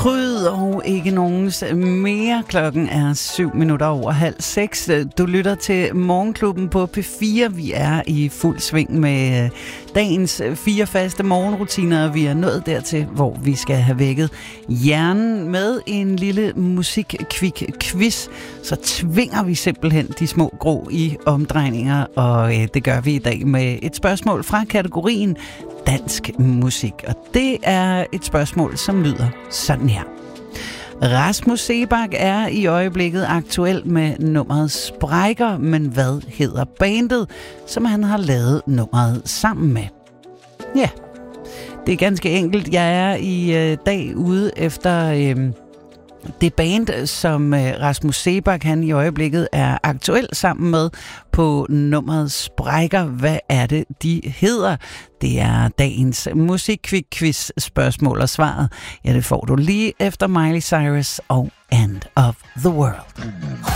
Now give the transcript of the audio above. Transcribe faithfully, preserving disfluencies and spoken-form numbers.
Fryd og ikke nogens mere. Klokken er syv minutter over halv seks. Du lytter til Morgenklubben på P fire. Vi er i fuld sving med dagens fire faste morgenrutiner. Vi er nået dertil, hvor vi skal have vækket hjernen med en lille musikkvik-quiz. Så tvinger vi simpelthen de små grå i omdrejninger, og det gør vi i dag med et spørgsmål fra kategorien dansk musik. Og det er et spørgsmål, som lyder sådan her. Rasmus Seebach er i øjeblikket aktuel med nummeret Sprækker, men hvad hedder bandet, som han har lavet nummeret sammen med? Ja, det er ganske enkelt. Jeg er i øh, dag ude efter øh, det band, som øh, Rasmus Seebach han i øjeblikket er aktuel sammen med på nummeret Sprækker. Hvad er det, de hedder? Det er dagens musikkvik-quiz spørgsmål, og svaret, ja, det får du lige efter Miley Cyrus og End of the World.